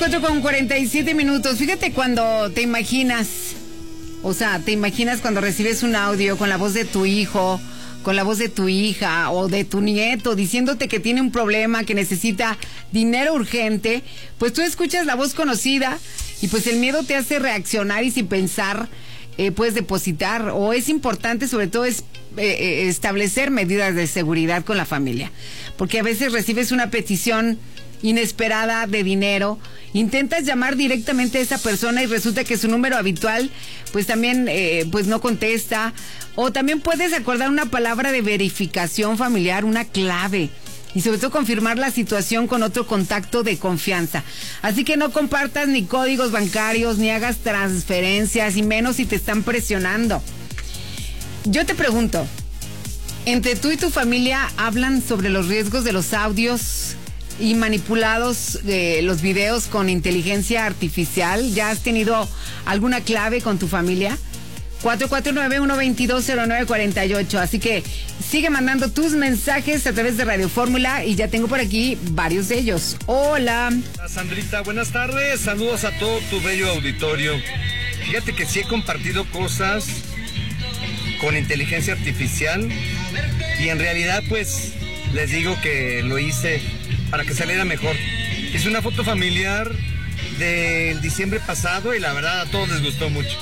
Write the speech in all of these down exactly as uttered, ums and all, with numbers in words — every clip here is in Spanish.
cuatro con cuarenta y siete minutos. Fíjate cuando te imaginas, o sea, te imaginas cuando recibes un audio con la voz de tu hijo, con la voz de tu hija o de tu nieto diciéndote que tiene un problema, que necesita dinero urgente, pues tú escuchas la voz conocida y pues el miedo te hace reaccionar y sin pensar eh, puedes depositar. O es importante sobre todo es eh, establecer medidas de seguridad con la familia, porque a veces recibes una petición inesperada de dinero, intentas llamar directamente a esa persona y resulta que su número habitual pues también eh, pues no contesta, o también puedes acordar una palabra de verificación familiar, una clave, y sobre todo confirmar la situación con otro contacto de confianza. Así que no compartas ni códigos bancarios, ni hagas transferencias, y menos si te están presionando. Yo te pregunto, ¿entre tú y tu familia hablan sobre los riesgos de los audios y manipulados eh, los videos con inteligencia artificial? ¿Ya has tenido alguna clave con tu familia? cuatro cuatro nueve, uno dos dos, cero nueve cuatro ocho. Así que sigue mandando tus mensajes a través de Radio Fórmula y ya tengo por aquí varios de ellos. Hola. Hola, Sandrita, buenas tardes. Saludos a todo tu bello auditorio. Fíjate que sí he compartido cosas con inteligencia artificial y en realidad pues les digo que lo hice para que saliera mejor. Hice una foto familiar del diciembre pasado y la verdad a todos les gustó mucho.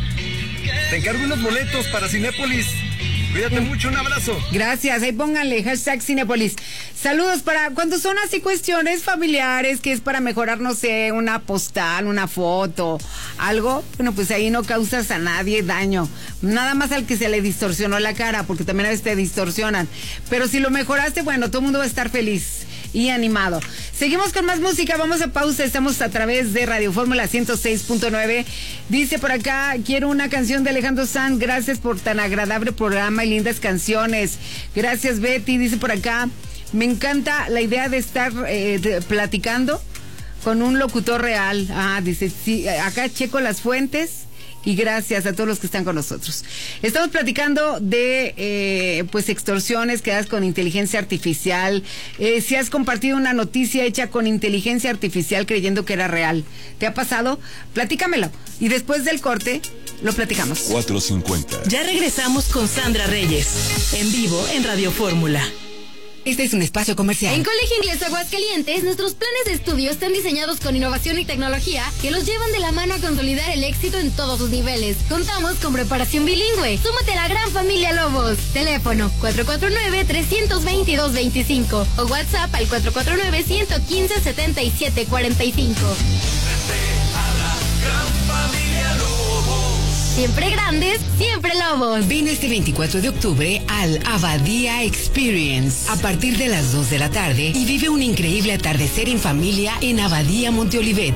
Te encargo unos boletos para Cinépolis. Cuídate mucho, un abrazo. Gracias, ahí pónganle hashtag Cinépolis. Saludos para cuando son así cuestiones familiares, que es para mejorar, no sé, una postal, una foto, algo. Bueno, pues ahí no causas a nadie daño. Nada más al que se le distorsionó la cara, porque también a veces te distorsionan. Pero si lo mejoraste, bueno, todo el mundo va a estar feliz y animado. Seguimos con más música, vamos a pausa, estamos a través de Radio Fórmula ciento seis punto nueve. Dice por acá, quiero una canción de Alejandro Sanz, gracias por tan agradable programa y lindas canciones. Gracias, Betty. Dice por acá, me encanta la idea de estar eh, de, platicando con un locutor real. Ah, dice, sí, acá checo las fuentes. Y gracias a todos los que están con nosotros. Estamos platicando de eh, pues extorsiones que das con inteligencia artificial. Eh, si has compartido una noticia hecha con inteligencia artificial creyendo que era real, ¿te ha pasado? Platícamelo. Y después del corte lo platicamos. cuatro cincuenta. Ya regresamos con Sandra Reyes, en vivo en Radio Fórmula. Este es un espacio comercial. En Colegio Inglés Aguascalientes, nuestros planes de estudio están diseñados con innovación y tecnología que los llevan de la mano a consolidar el éxito en todos sus niveles. Contamos con preparación bilingüe. Súmate a la gran familia Lobos. Teléfono cuatro cuatro nueve, tres dos dos, dos cinco o WhatsApp al cuatro cuatro nueve, uno uno cinco, siete siete cuatro cinco. Siempre grandes, siempre Lobos. Ven este veinticuatro de octubre al Abadía Experience a partir de las dos de la tarde y vive un increíble atardecer en familia en Abadía Monte Olivet.